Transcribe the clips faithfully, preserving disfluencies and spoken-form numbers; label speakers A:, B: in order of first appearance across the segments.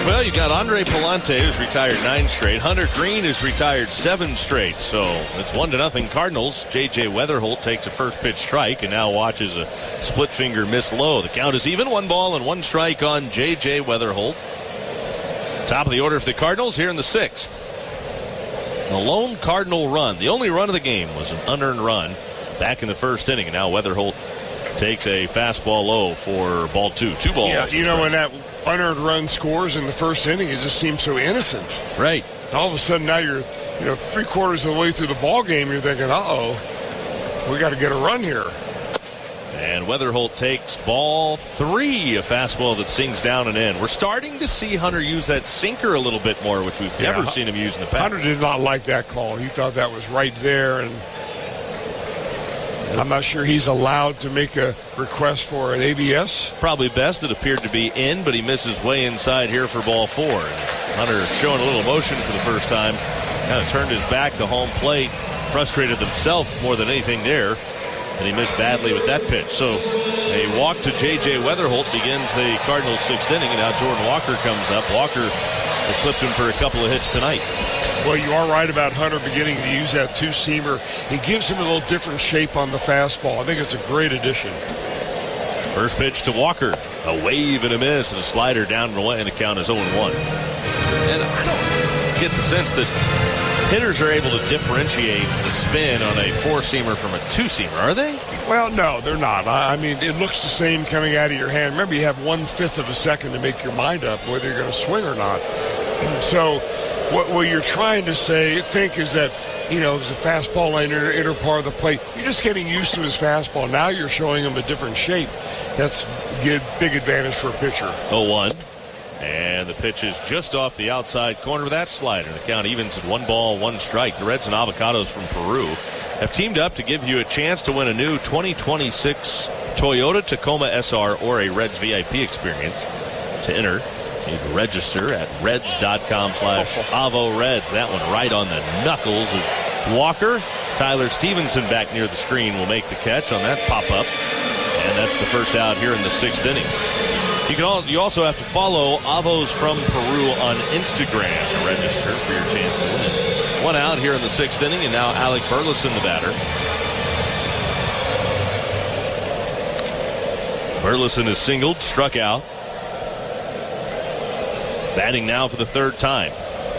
A: Well, you got Andre Palante, who's retired nine straight. Hunter Green has retired seven straight. So it's one to nothing Cardinals. J J Weatherholt takes a first pitch strike and now watches a split finger miss low. The count is even, one ball and one strike on J J Weatherholt. Top of the order for the Cardinals here in the sixth. The lone Cardinal run, the only run of the game, was an unearned run back in the first inning. And now Weatherholt takes a fastball low for ball two. Two balls.
B: Yeah, you know, when that unearned run scores in the first inning, it just seems so innocent.
A: Right.
B: All of a sudden now you're, you know, three quarters of the way through the ball game, you're thinking, uh-oh, we got to get a run here.
A: And Weatherholt takes ball three, a fastball that sings down and in. We're starting to see Hunter use that sinker a little bit more, which we've yeah, never seen him use in the past.
B: Hunter did not like that call. He thought that was right there, and I'm not sure he's allowed to make a request for an A B S.
A: Probably best. It appeared to be in, but he misses way inside here for ball four. And Hunter showing a little emotion for the first time. Kind of turned his back to home plate, frustrated himself more than anything there. And he missed badly with that pitch. So a walk to J J Weatherholt begins the Cardinals' sixth inning. And now Jordan Walker comes up. Walker has clipped him for a couple of hits tonight.
B: Well, you are right about Hunter beginning to use that two-seamer. He gives him a little different shape on the fastball. I think it's a great addition.
A: First pitch to Walker. A wave and a miss and a slider down and away, and the count is oh and one. And I don't get the sense that hitters are able to differentiate the spin on a four-seamer from a two-seamer, are they?
B: Well, no, they're not. I mean, it looks the same coming out of your hand. Remember, you have one-fifth of a second to make your mind up whether you're going to swing or not. So what, what you're trying to say, think, is that, you know, it's a fastball line inner, inner part of the plate. You're just getting used to his fastball. Now you're showing him a different shape. That's a big advantage for a pitcher.
A: oh one. And the pitch is just off the outside corner of that slider. The count evens at one ball, one strike. The Reds and Avocados from Peru have teamed up to give you a chance to win a new twenty twenty-six Toyota Tacoma S R or a Reds V I P experience. To enter, you can register at reds.com slash Avo Reds. That one right on the knuckles of Walker. Tyler Stevenson back near the screen will make the catch on that pop-up. And that's the first out here in the sixth inning. You can all, you also have to follow Avos from Peru on Instagram to register for your chance to win. One out here in the sixth inning, and now Alec Burleson, the batter. Burleson is singled, struck out. Batting now for the third time.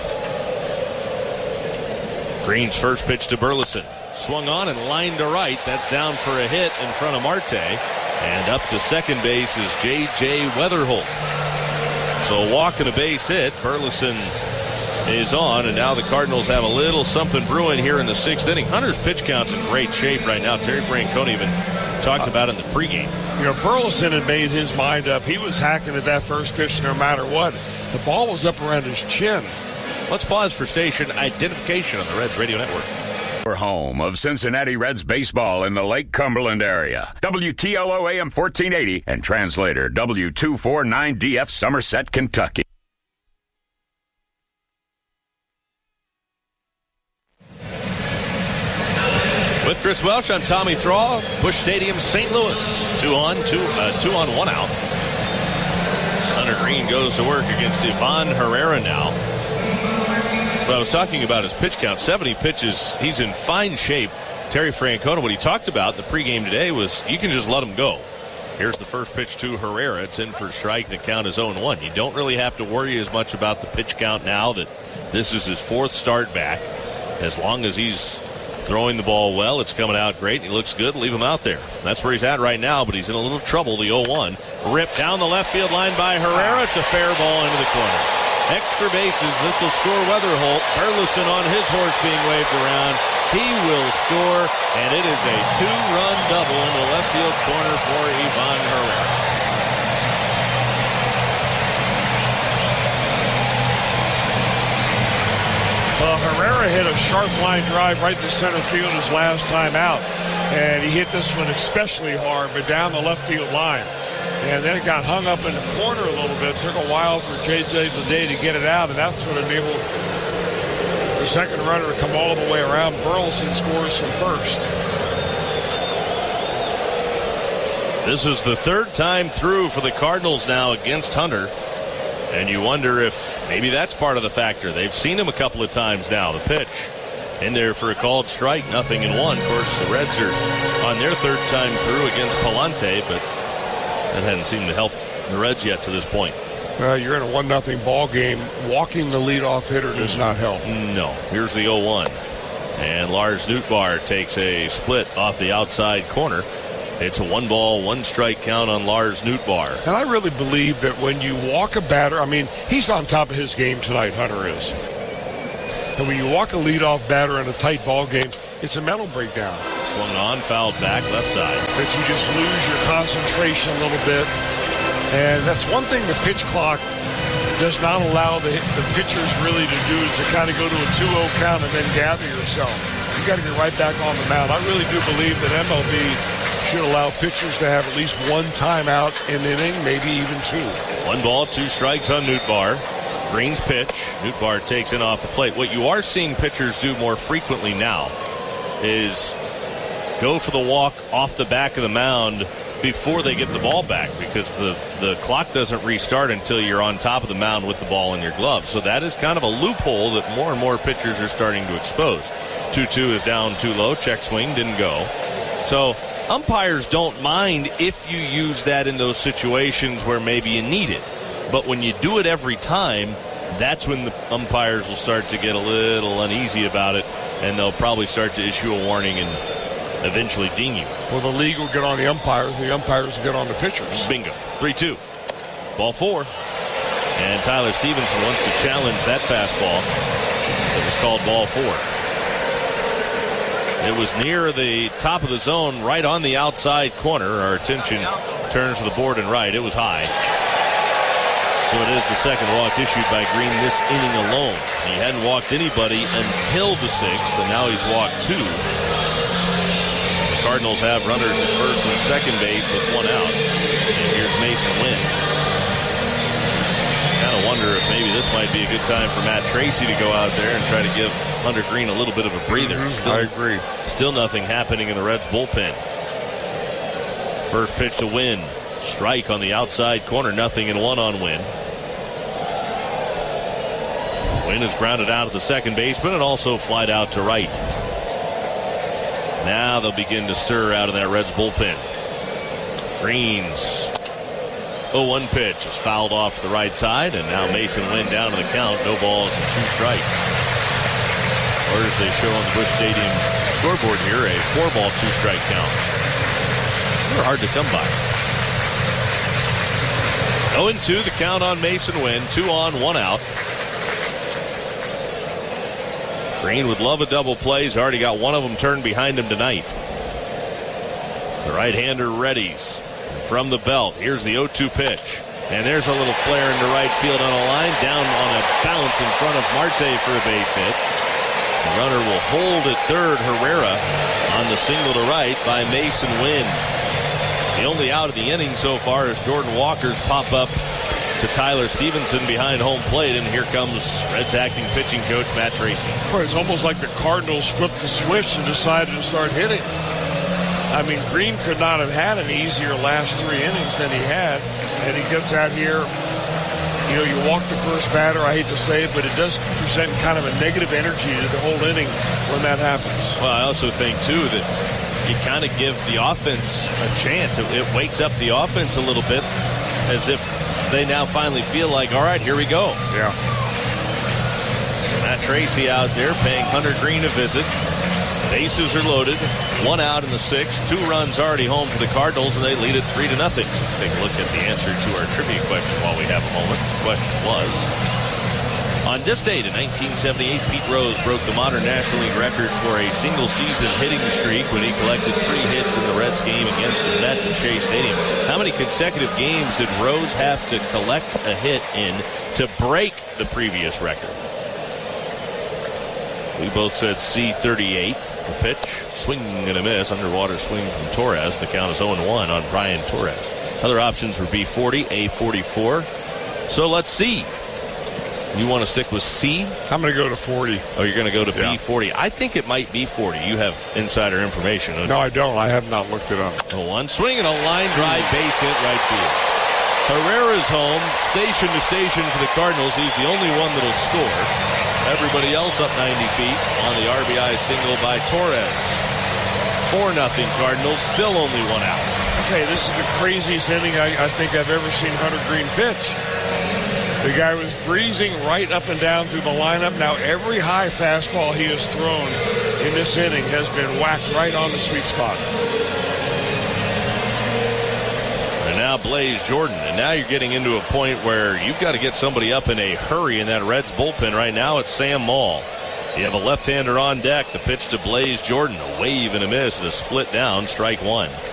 A: Green's first pitch to Burleson. Swung on and lined to right. That's down for a hit in front of Marte. And up to second base is J J Weatherholt. So a walk and a base hit. Burleson is on, and now the Cardinals have a little something brewing here in the sixth inning. Hunter's pitch count's in great shape right now. Terry Francona even talked about it in the pregame.
B: You know, Burleson had made his mind up. He was hacking at that first pitch no matter what. The ball was up around his chin.
A: Let's pause for station identification on the Reds Radio Network.
C: Home of Cincinnati Reds baseball in the Lake Cumberland area. W T L O A M fourteen eighty and translator W two forty-nine D F Somerset, Kentucky.
A: With Chris Welsh, I'm Tommy Thrall. Busch Stadium, Saint Louis. Two on, two, uh, two on, one out. Hunter Green goes to work against Ivan Herrera now. But I was talking about his pitch count, seventy pitches. He's in fine shape. Terry Francona, what he talked about in the pregame today was you can just let him go. Here's the first pitch to Herrera. It's in for a strike. The count is oh and one. You don't really have to worry as much about the pitch count now that this is his fourth start back. As long as he's throwing the ball well, it's coming out great. He looks good. Leave him out there. That's where he's at right now, but he's in a little trouble. The oh one. Ripped down the left field line by Herrera. It's a fair ball into the corner. Extra bases. This will score Weatherholt. Burleson on his horse being waved around. He will score, and it is a two-run double in the left field corner for Ivan Herrera.
B: Well, Herrera hit a sharp line drive right to center field his last time out, and he hit this one especially hard, but down the left field line. And then it got hung up in the corner a little bit. It took a while for J J Leday to get it out, and that's what enabled the second runner to come all the way around. Burleson scores from first.
A: This is the third time through for the Cardinals now against Hunter. And you wonder if maybe that's part of the factor. They've seen him a couple of times now. The pitch in there for a called strike, nothing in one. Of course, the Reds are on their third time through against Palante, but that hadn't seemed to help the Reds yet to this point.
B: Uh, you're in a one nothing ball game. Walking the leadoff hitter does not help.
A: No. Here's the oh one. And Lars Nootbaar takes a split off the outside corner. It's a one ball, one strike count on Lars Nootbaar.
B: And I really believe that when you walk a batter, I mean, he's on top of his game tonight, Hunter is. And when you walk a leadoff batter in a tight ball game, it's a mental breakdown.
A: Swung on, fouled back, left side.
B: That you just lose your concentration a little bit. And that's one thing the pitch clock does not allow the, the pitchers really to do, is to kind of go to a two oh count and then gather yourself. You got to get right back on the mound. I really do believe that M L B should allow pitchers to have at least one timeout in an inning, maybe even two.
A: One ball, two strikes on Nootbaar. Green's pitch. Nootbaar takes it off the plate. What you are seeing pitchers do more frequently now is go for the walk off the back of the mound before they get the ball back, because the, the clock doesn't restart until you're on top of the mound with the ball in your glove. So that is kind of a loophole that more and more pitchers are starting to expose. two two is down too low. Check swing, didn't go. So umpires don't mind if you use that in those situations where maybe you need it. But when you do it every time, that's when the umpires will start to get a little uneasy about it, and they'll probably start to issue a warning and eventually ding you.
B: Well, the league will get on the umpires, the umpires will get on the pitchers.
A: Bingo. three two. Ball four. And Tyler Stevenson wants to challenge that fastball. It was called ball four. It was near the top of the zone, right on the outside corner. Our attention turns to the board and right. It was high. So it is the second walk issued by Green this inning alone. He hadn't walked anybody until the sixth, and now he's walked two. The Cardinals have runners at first and second base with one out. And here's Mason Wynn. Kind of wonder if maybe this might be a good time for Matt Tracy to go out there and try to give Hunter Green a little bit of a breather.
B: Mm-hmm.
A: Still,
B: I agree.
A: Still nothing happening in the Reds bullpen. First pitch to Wynn. Strike on the outside corner, nothing and one on Wynn. Wynn is grounded out at the second baseman and also flied out to right. Now they'll begin to stir out of that Reds bullpen. Green's oh one pitch is fouled off to the right side, and now Mason Wynn down to the count. No balls and two strikes. Or as they show on the Busch Stadium scoreboard here, a four ball, two strike count. They're hard to come by. oh and two the count on Mason Wynn. Two on, one out. Green would love a double play. He's already got one of them turned behind him tonight. The right-hander readies from the belt. Here's the oh two pitch. And there's a little flare into right field on a line. Down on a bounce in front of Marte for a base hit. The runner will hold at third. Herrera on the single to right by Mason Wynn. The only out of the inning so far is Jordan Walker's pop-up to Tyler Stevenson behind home plate, and here comes Reds acting pitching coach Matt Tracy.
B: Well, it's almost like the Cardinals flipped the switch and decided to start hitting. I mean, Green could not have had an easier last three innings than he had, and he gets out here. You know, you walk the first batter, I hate to say it, but it does present kind of a negative energy to the whole inning when that happens.
A: Well, I also think, too, that you kind of give the offense a chance. It, it wakes up the offense a little bit, as if they now finally feel like, all right, here we go.
B: Yeah.
A: So Matt Tracy out there paying Hunter Green a visit. Bases are loaded. One out in the sixth. Two runs already home for the Cardinals, and they lead it three to nothing. Let's take a look at the answer to our trivia question while we have a moment. The question was, on this date in nineteen seventy-eight, Pete Rose broke the modern National League record for a single-season hitting streak when he collected three hits in the Reds game against the Mets at Shea Stadium. How many consecutive games did Rose have to collect a hit in to break the previous record? We both said C thirty-eight. The pitch, swing and a miss, underwater swing from Torres. The count is oh and one on Brian Torres. Other options were B forty, A forty-four. So let's see. You want to stick with C?
B: I'm going to go to forty.
A: Oh, you're going to go to
B: yeah.
A: B forty. I think it might be forty. You have insider information.
B: No, I don't. I have not looked it up.
A: Oh, one swing and a line drive base hit right field. Herrera's home, station to station for the Cardinals. He's the only one that'll score. Everybody else up ninety feet on the R B I single by Torres. four nothing Cardinals, still only one out.
B: Okay, this is the craziest inning I, I think I've ever seen Hunter Greene pitch. The guy was breezing right up and down through the lineup. Now every high fastball he has thrown in this inning has been whacked right on the sweet spot.
A: And now Blaze Jordan. And now you're getting into a point where you've got to get somebody up in a hurry in that Reds bullpen. Right now it's Sam Maul. You have a left-hander on deck. The pitch to Blaze Jordan. A wave and a miss and a split down. Strike one.